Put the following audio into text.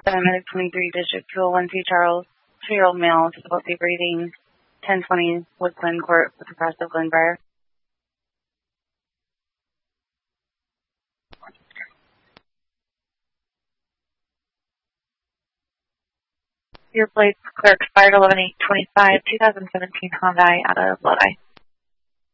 23 District 201C Charles, 2-year-old male, difficulty breathing, 1020 Woodland Court with Progressive Glenbriar. Your plates clear expired 11/8/25, 2017 Hyundai out of Lodi.